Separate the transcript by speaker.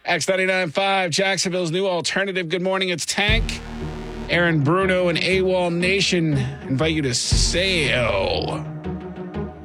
Speaker 1: X99.5, Jacksonville's new alternative. Good morning, it's Tank. Aaron Bruno and AWOL Nation invite you to sail